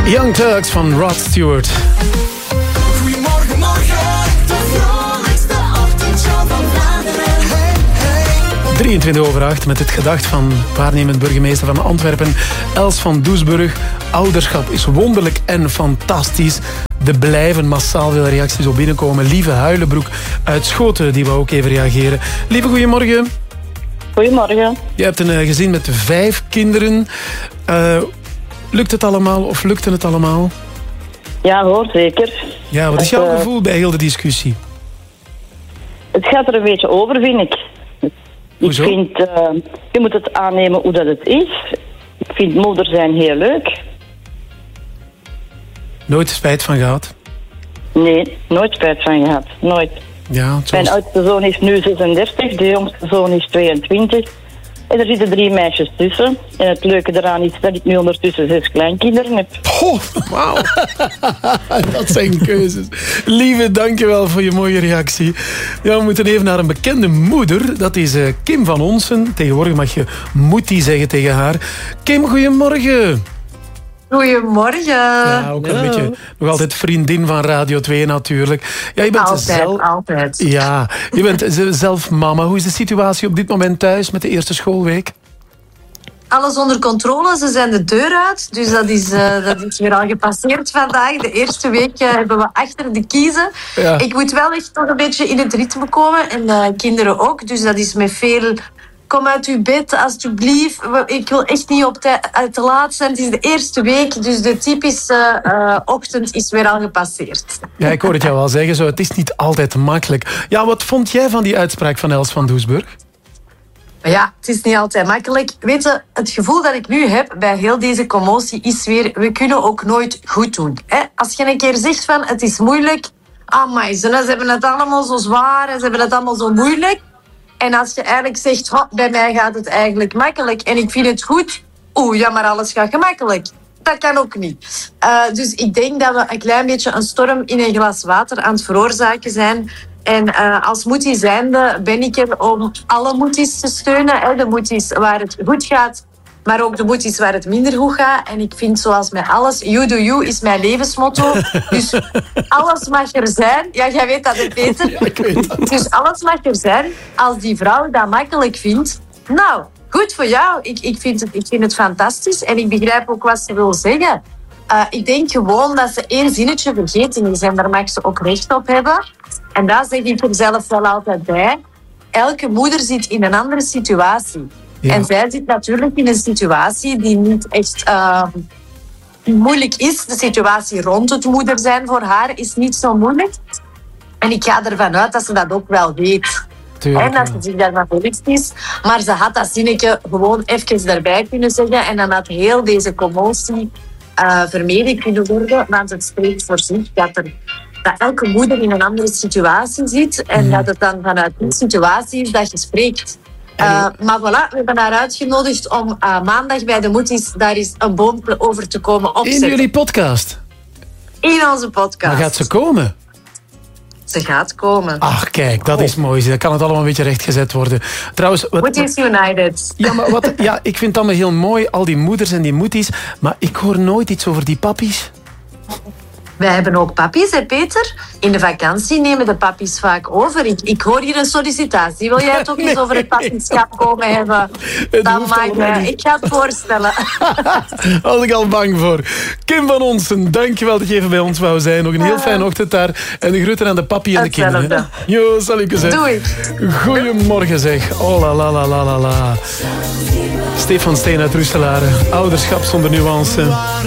Young Turks van Rod Stewart. Goedemorgen, morgen, de vrolijkste ochtendshow van Vlaanderen. 23:08 met het gedacht van waarnemend burgemeester van Antwerpen, Els van Doesburg. Ouderschap is wonderlijk en fantastisch. Er blijven massaal veel reacties op binnenkomen. Lieve Huilenbroek uit Schoten, die wou ook even reageren. Lieve, goedemorgen. Goedemorgen. Je hebt een gezin met 5 kinderen. Lukt het allemaal of lukte het allemaal? Ja hoor, zeker. Ja, wat is jouw gevoel bij heel de discussie? Het gaat er een beetje over, vind ik. Hoezo? Ik vind, je moet het aannemen hoe dat het is. Ik vind moeder zijn heel leuk. Nooit spijt van gehad? Nee, nooit spijt van gehad. Nooit. Ja, Mijn oudste zoon is nu 36, de jongste zoon is 22. En er zitten 3 meisjes tussen. En het leuke eraan is dat ik nu ondertussen 6 kleinkinderen heb. Oh, wauw. Dat zijn keuzes. Lieve, dankjewel voor je mooie reactie. Ja, we moeten even naar een bekende moeder. Dat is Kim van Onsen. Tegenwoordig mag je Moetie zeggen tegen haar. Kim, goedemorgen. Goedemorgen. Ja, ook een beetje nog altijd vriendin van Radio 2 natuurlijk. Ja, je bent Altijd. Ja, je bent zelf mama. Hoe is de situatie op dit moment thuis met de eerste schoolweek? Alles onder controle, ze zijn de deur uit. Dus dat is weer al gepasseerd vandaag. De eerste week hebben we achter de kiezen. Ja. Ik moet wel echt nog een beetje in het ritme komen. En kinderen ook. Dus dat is met veel... Kom uit uw bed, alsjeblieft. Ik wil echt niet op te laat zijn. Het is de eerste week, dus de typische ochtend is weer al gepasseerd. Ja, ik hoor het jou wel zeggen. Zo, het is niet altijd makkelijk. Ja, wat vond jij van die uitspraak van Els van Doesburg? Ja, het is niet altijd makkelijk. Weet je, het gevoel dat ik nu heb bij heel deze commotie is weer... We kunnen ook nooit goed doen. Hè? Als je een keer zegt van het is moeilijk... Amai, ze hebben het allemaal zo zwaar en ze hebben het allemaal zo moeilijk... En als je eigenlijk zegt, bij mij gaat het eigenlijk makkelijk en ik vind het goed, ja, maar alles gaat gemakkelijk. Dat kan ook niet. Dus ik denk dat we een klein beetje een storm in een glas water aan het veroorzaken zijn. En als moetie zijnde ben ik er om alle moeties te steunen. Hè. De moeties waar het goed gaat, maar ook de moeties waar het minder goed gaat. En ik vind, zoals met alles, you do you is mijn levensmotto. Dus alles mag er zijn. Ja, jij weet dat, hè, Peter? Ja, ik weet dat. Dus alles mag er zijn. Als die vrouw dat makkelijk vindt, nou, goed voor jou. Ik vind het fantastisch en ik begrijp ook wat ze wil zeggen. Ik denk gewoon dat ze 1 zinnetje vergeten is en daar mag ze ook recht op hebben. En daar zeg ik er zelf wel altijd bij. Elke moeder zit in een andere situatie. Ja. En zij zit natuurlijk in een situatie die niet echt moeilijk is. De situatie rond het moeder zijn voor haar is niet zo moeilijk. En ik ga ervan uit dat ze dat ook wel weet. Tuurlijk, en dat ze zich daarvan bewust is. Maar ze had dat zinnetje gewoon even erbij kunnen zeggen. En dan had heel deze commotie vermeden kunnen worden. Want het spreekt voor zich dat elke moeder in een andere situatie zit. En dat het dan vanuit die situatie is dat je spreekt. Maar voilà, we hebben haar uitgenodigd om maandag bij de Moeties daar is een boom over te komen opzetten. In jullie podcast? In onze podcast. Maar gaat ze komen? Ze gaat komen. Ach, kijk, dat is mooi. Dan kan het allemaal een beetje rechtgezet worden. Trouwens, Moeties United. Ja, maar ik vind het allemaal heel mooi, al die moeders en die moeties. Maar ik hoor nooit iets over die pappies. Wij hebben ook pappies, hè Peter? In de vakantie nemen de pappies vaak over. Ik hoor hier een sollicitatie. Wil jij het ook eens over het pappieschap komen hebben? Dan ik ga het voorstellen. Daar was ik al bang voor. Kim van Onsen, dankjewel dat je even bij ons wou zijn. Nog een heel fijne ochtend daar. En de groeten aan de papi en de kinderen. Jo, salutjes. Doei. Goedemorgen zeg. Oh la la la la la la. Stefan Steen uit Roeselare. Ouderschap zonder nuance.